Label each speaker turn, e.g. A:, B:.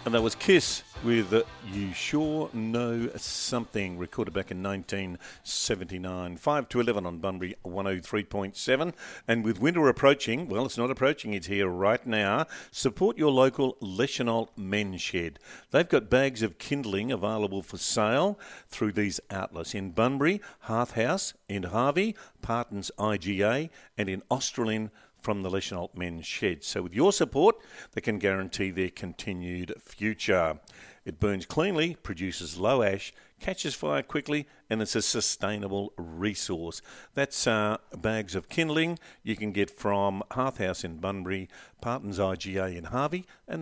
A: And that was Kiss with You Sure Know Something, recorded back in 1979. 5 to 11 on Bunbury 103.7. And with winter approaching, well, it's not approaching, it's here right now. Support your local Leschenault Men's Shed. They've got bags of kindling available for sale through these outlets in Bunbury, Hearth House, in Harvey, Parton's IGA, and in Australind from the Leschenault Men's Shed. So with your support, they can guarantee their continued future. It burns cleanly, produces low ash, catches fire quickly, and it's a sustainable resource. That's bags of kindling you can get from Hearth House in Bunbury, Parton's IGA in Harvey, and